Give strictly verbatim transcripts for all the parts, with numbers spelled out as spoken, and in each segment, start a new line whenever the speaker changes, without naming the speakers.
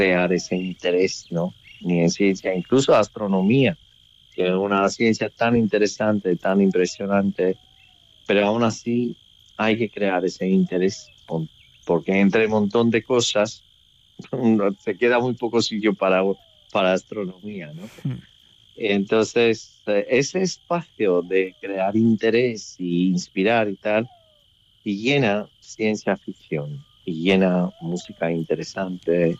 crear ese interés, ¿no? Ni en ciencia, incluso astronomía, que es una ciencia tan interesante, tan impresionante, pero aún así hay que crear ese interés, porque entre un montón de cosas se queda muy poco sitio para, para astronomía, ¿no?
Hmm.
Entonces, ese espacio de crear interés y inspirar y tal, y llena ciencia ficción, y llena música interesante.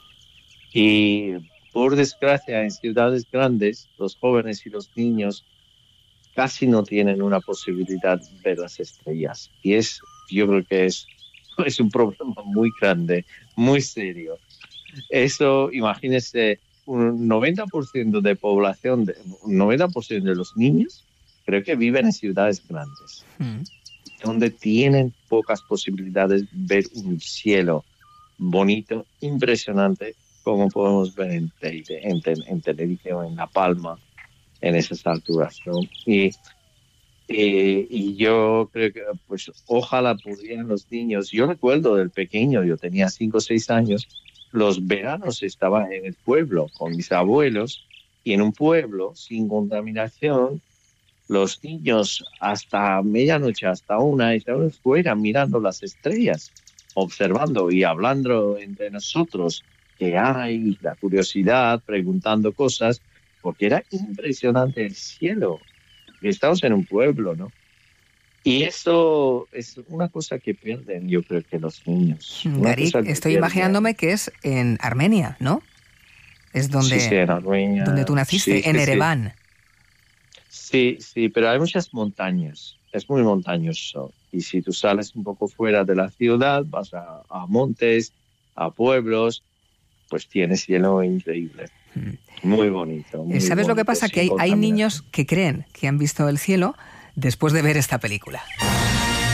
Y por desgracia, en ciudades grandes, los jóvenes y los niños casi no tienen una posibilidad de ver las estrellas. Y es, yo creo que es, es un problema muy grande, muy serio. Eso, imagínese, un noventa por ciento de población, de, un noventa por ciento de los niños, creo que viven en ciudades grandes,
Mm.
donde tienen pocas posibilidades de ver un cielo bonito, impresionante, como podemos ver en, te- en, te- en televisión, en La Palma, en esas alturas, ¿no? Y, y, y yo creo que, pues, ojalá pudieran los niños. Yo recuerdo del pequeño, yo tenía cinco o seis años, los veranos estaba en el pueblo con mis abuelos, y en un pueblo sin contaminación, los niños hasta medianoche, hasta una, estaban fuera mirando las estrellas, observando y hablando entre nosotros qué hay, la curiosidad, preguntando cosas, porque era impresionante el cielo. Estamos en un pueblo, ¿no? Y eso es una cosa que pierden, yo creo que los niños. Una
Garik,
cosa que
estoy
pierden.
imaginándome que es en Armenia, ¿no? Es
Sí, sí,
donde,
en
donde tú
Armenia. Sí,
naciste, en
sí, sí.
Ereván.
Sí, sí, pero hay muchas montañas. Es muy montañoso. Y si tú sales un poco fuera de la ciudad, vas a, a montes, a pueblos, pues tienes cielo increíble. Muy bonito,
Eh,
muy
¿Sabes lo que
bonito,
pasa? Que
sin
hay, hay
contaminación.
niños que creen que han visto el cielo después de ver esta película.